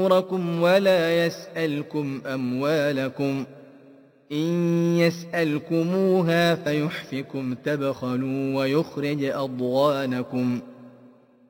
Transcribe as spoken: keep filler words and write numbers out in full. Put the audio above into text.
أجوركم ولا يسألكم أموالكم إن يسألكموها فيحفكم تبخلوا ويخرج أضغانكم